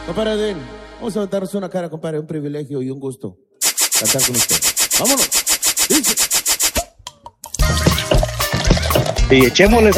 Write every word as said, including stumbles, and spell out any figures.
Compadre Edwin, vamos a aventarnos una cara, compadre, un privilegio y un gusto cantar con usted. ¡Vámonos! ¡Dice! Y echémosle